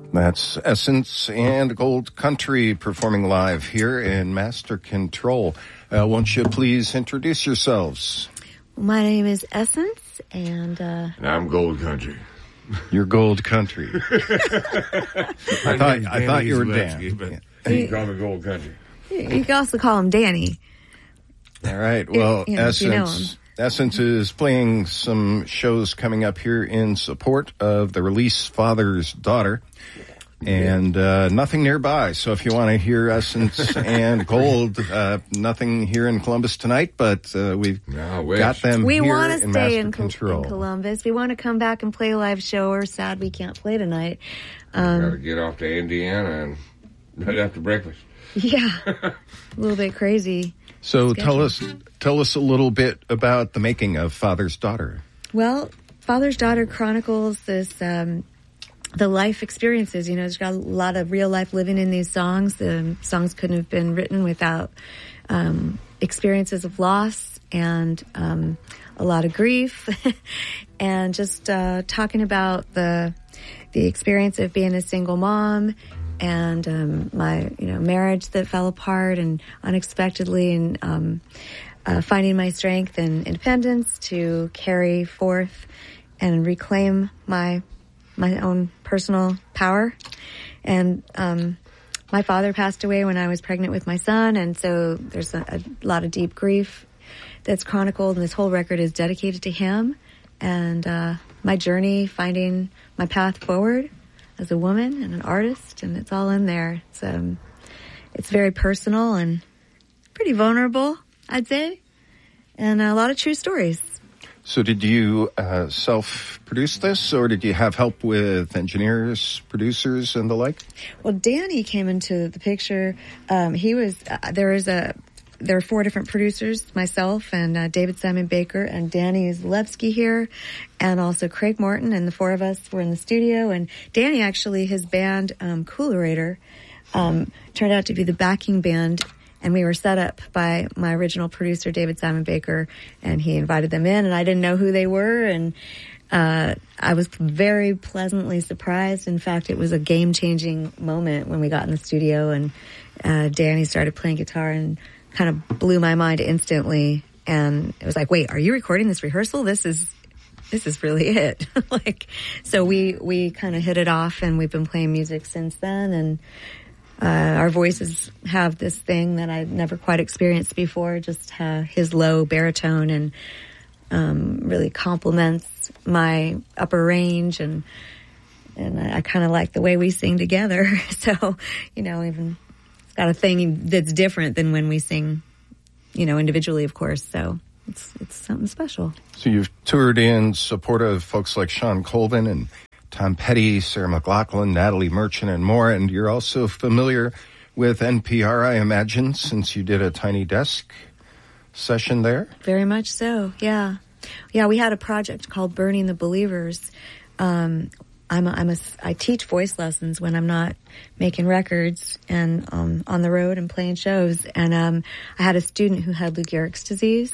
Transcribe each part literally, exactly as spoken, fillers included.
That's Essence and Gold Country performing live here in Master Control. Uh, won't you please introduce yourselves? My name is Essence, and... Uh, and I'm Gold Country. You're Gold Country. I thought I thought you were Dan. But yeah. You can call me Gold Country. You can also call him Danny. All right. Well, you know, Essence... you know him. Essence is playing some shows coming up here in support of the release Father's Daughter. And uh, nothing nearby. So if you want to hear Essence and Gold, uh, nothing here in Columbus tonight, but uh, we've no, got them we here want to in stay Master in, Control. in Columbus. We want to come back and play a live show. We're sad we can't play tonight. Um, got to get off to Indiana and right after breakfast. Yeah, a little bit crazy. So schedule. tell us, tell us a little bit about the making of Father's Daughter. Well, Father's Daughter chronicles this, um, the life experiences. You know, there's got a lot of real life living in these songs. The songs couldn't have been written without um, experiences of loss and um, a lot of grief, and just uh, talking about the the experience of being a single mom. And um, my, you know, marriage that fell apart and unexpectedly, and um, uh, finding my strength and independence to carry forth and reclaim my my own personal power. And um, my father passed away when I was pregnant with my son, and so there's a, a lot of deep grief that's chronicled, and this whole record is dedicated to him and uh, my journey, finding my path forward as a woman and an artist, and it's all in there. It's um, it's very personal and pretty vulnerable, I'd say, and a lot of true stories. So did you uh, self-produce this, or did you have help with engineers, producers, and the like? Well, Danny came into the picture. Um, he was, uh, there was a, there are four different producers, myself and uh, David Simon Baker and Danny Zalewski here, and also Craig Morton, and the four of us were in the studio. And Danny, actually, his band, um, Coolerator, um, turned out to be the backing band, and we were set up by my original producer, David Simon Baker, and he invited them in, and I didn't know who they were, and uh, I was very pleasantly surprised. In fact, it was a game-changing moment when we got in the studio, and uh, Danny started playing guitar and kind of blew my mind instantly. And it was like, wait, are you recording this rehearsal? This is, this is really it. like, so we, we kind of hit it off, and we've been playing music since then. And, uh, our voices have this thing that I've never quite experienced before, just uh, his low baritone, and, um, really complements my upper range. And, and I, I kind of like the way we sing together. So, you know, even, got a thing that's different than when we sing, you know, individually, of course. So it's it's something special. So you've toured in support of folks like Sean Colvin and Tom Petty, Sarah McLachlan, Natalie Merchant, and more. And you're also familiar with N P R, I imagine, since you did a Tiny Desk session there. Very much so, yeah. Yeah, we had a project called Burning the Believers. Um, I'm a, I'm a, I teach voice lessons when I'm not making records and um, on the road and playing shows. And um, I had a student who had Lou Gehrig's disease,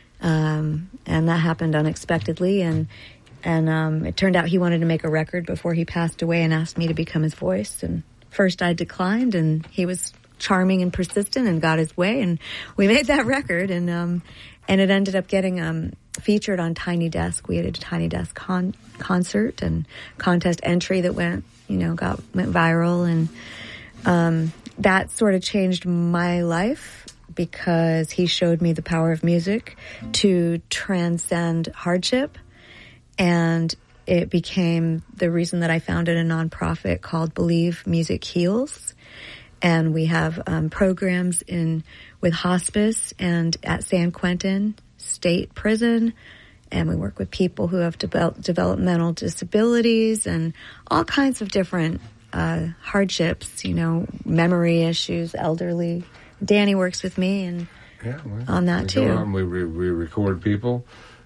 um, and that happened unexpectedly. And and um, it turned out he wanted to make a record before he passed away, and asked me to become his voice. And first I declined, and he was charming and persistent and got his way, and we made that record. And um, and it ended up getting um, featured on Tiny Desk. We had a Tiny Desk con- concert and contest entry that went, you know, got went viral, and um, that sort of changed my life, because he showed me the power of music to transcend hardship, and it became the reason that I founded a nonprofit called Believe Music Heals. And we have um, programs in with hospice and at San Quentin State Prison, and we work with people who have developed developmental disabilities and all kinds of different uh, hardships, you know, memory issues, elderly. Danny works with me and yeah, well, on that we too. Go on, we, we we record people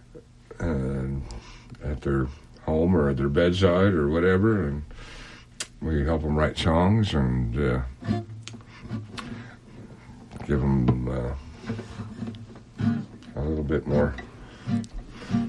uh, at their home or at their bedside or whatever, and we help them write songs and uh, give them uh, a little bit more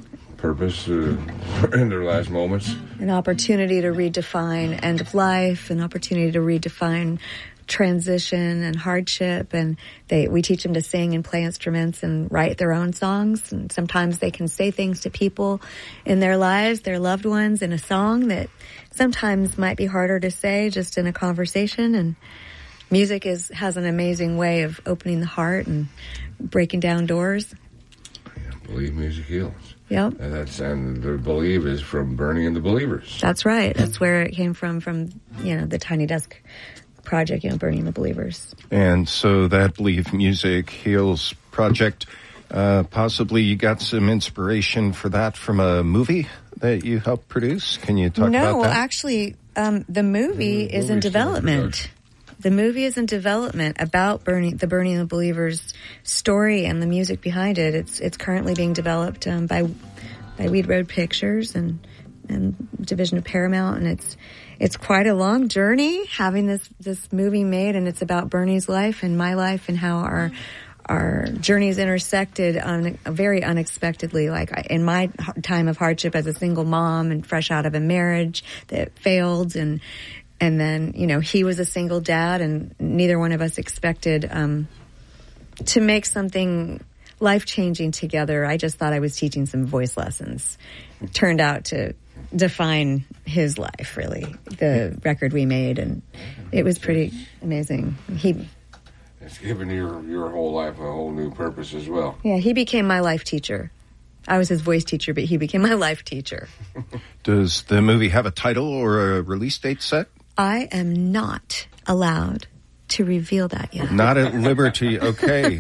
purpose uh, in their last moments. An opportunity to redefine end of life, an opportunity to redefine transition and hardship, and they we teach them to sing and play instruments and write their own songs, and sometimes they can say things to people in their lives, their loved ones, in a song that sometimes might be harder to say just in a conversation. And music is has an amazing way of opening the heart and breaking down doors. Yeah, believe music heals. Yep. And that's and the believe is from Bernie and the Believers. That's right. That's where it came from, from, you know, the Tiny Desk project, you know, Bernie and the Believers. And so that Believe Music Heals project, uh, possibly you got some inspiration for that from a movie that you helped produce. Can you talk no, about that? No, actually, um, the movie the is in development. The movie is in development about Bernie, the Bernie and the Believers story and the music behind it. It's it's currently being developed um, by by Weed Road Pictures and and Division of Paramount, and it's it's quite a long journey having this this movie made, and it's about Bernie's life and my life and how our our journeys intersected on very unexpectedly. Like in my time of hardship as a single mom and fresh out of a marriage that failed, and and then you know he was a single dad, and neither one of us expected um, to make something life-changing together. I just thought I was teaching some voice lessons. It turned out to define his life, really, the record we made, and it was pretty amazing. He It's given your your whole life a whole new purpose as well. Yeah, he became my life teacher. I was his voice teacher, but he became my life teacher. Does the movie have a title or a release date set? I am not allowed to reveal that yet. Not at liberty. Okay.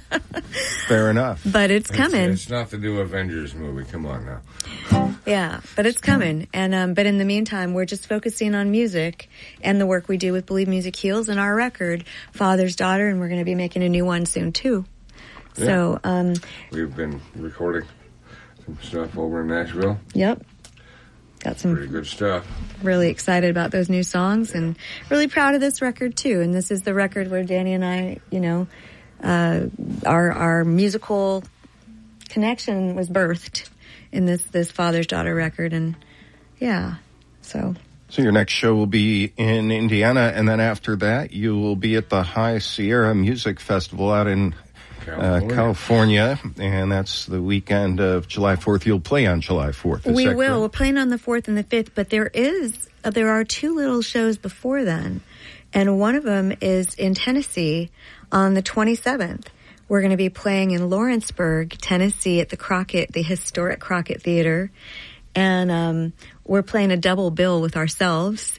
Fair enough. But it's coming. It's, it's not the new Avengers movie. Come on now. Yeah, but it's coming. And um, but in the meantime, we're just focusing on music and the work we do with Believe Music Heals and our record, Father's Daughter, and we're going to be making a new one soon, too. Yeah. So um, we've been recording some stuff over in Nashville. Yep. Got some pretty good stuff. Really excited about those new songs, yeah. And really proud of this record too. And this is the record where Danny and I, you know, uh, our our musical connection was birthed in this this Father's Daughter record, and yeah, so. So your next show will be in Indiana, and then after that, you will be at the High Sierra Music Festival out in California. Uh, California, and that's the weekend of July fourth. You'll play on July fourth. We will. Correct? We're playing on the fourth and the fifth, but there is uh, there are two little shows before then, and one of them is in Tennessee on the twenty-seventh. We're going to be playing in Lawrenceburg, Tennessee, at the Crockett, the historic Crockett Theater, and um, we're playing a double bill with ourselves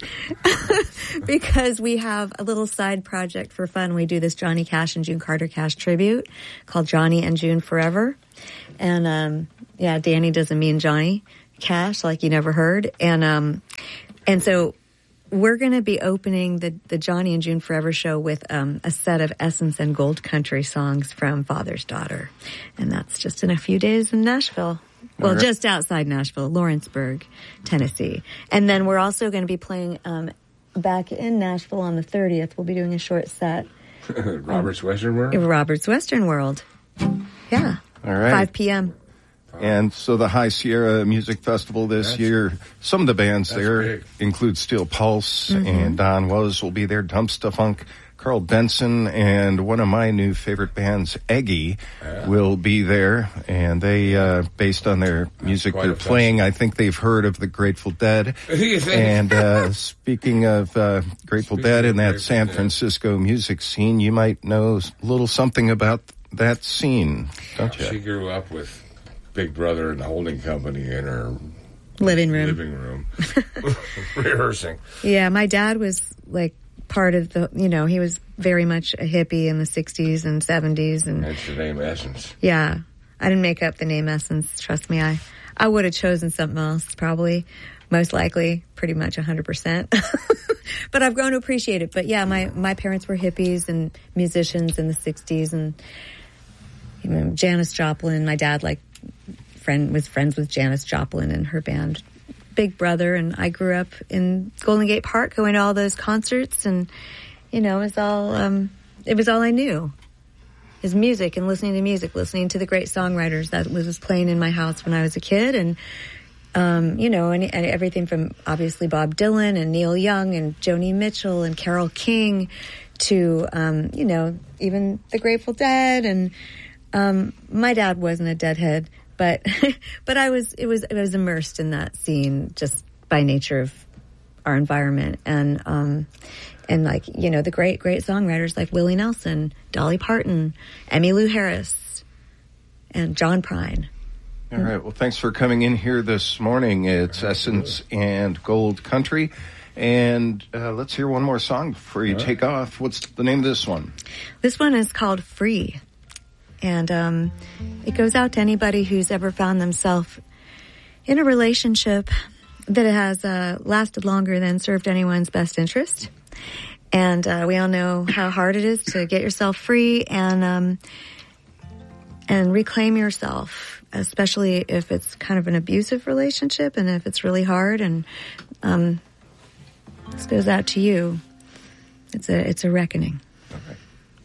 because we have a little side project for fun. We do this Johnny Cash and June Carter Cash tribute called Johnny and June Forever. And, um, yeah, Danny doesn't mean Johnny Cash, like you never heard. And, um, and so we're going to be opening the, the Johnny and June Forever show with, um, a set of Essence and Gold Country songs from Father's Daughter. And that's just in a few days in Nashville. Well, right. Just outside Nashville, Lawrenceburg, Tennessee. And then we're also going to be playing um, back in Nashville on the thirtieth. We'll be doing a short set. Robert's um, Western World? Robert's Western World. Yeah. All right. five p.m. And so the High Sierra Music Festival this that's, year, some of the bands there big. include Steel Pulse, mm-hmm. and Don Was will be there, Dumpsta Funk, Carl Benson, and one of my new favorite bands, Eggy, yeah. will be there. And they, uh, based on their music they're playing, I think they've heard of the Grateful Dead. And uh, speaking of uh, Grateful speaking Dead and that San Dead. Francisco music scene, you might know a little something about that scene, don't you? She grew up with Big Brother and the Holding Company in her living room, living room, rehearsing. Yeah, my dad was like part of the, you know, he was very much a hippie in the sixties and seventies, and that's the name Essence. Yeah, I didn't make up the name Essence. Trust me, I I would have chosen something else, probably, most likely, pretty much one hundred percent. But I've grown to appreciate it. But yeah, my my parents were hippies and musicians in the sixties, and you know, Janis Joplin. My dad like. Friend was friends with Janis Joplin and her band Big Brother, and I grew up in Golden Gate Park going to all those concerts, and you know it was all um, it was all I knew. is music and listening to music, listening to the great songwriters that was playing in my house when I was a kid. And, um, you know, and, and everything from obviously Bob Dylan and Neil Young and Joni Mitchell and Carole King to, um, you know, even the Grateful Dead. And um, my dad wasn't a Deadhead, but but I was, it was, I was immersed in that scene just by nature of our environment. And, um, and like, you know, the great, great songwriters like Willie Nelson, Dolly Parton, Emmylou Harris, and John Prine. All right. Well, thanks for coming in here this morning. It's Essence and Gold Country. And uh, let's hear one more song before you take off. What's the name of this one? This one is called Free. And um, it goes out to anybody who's ever found themselves in a relationship that has uh, lasted longer than served anyone's best interest. And uh, we all know how hard it is to get yourself free and um, and reclaim yourself, especially if it's kind of an abusive relationship and if it's really hard. And um, this goes out to you. It's a it's a reckoning.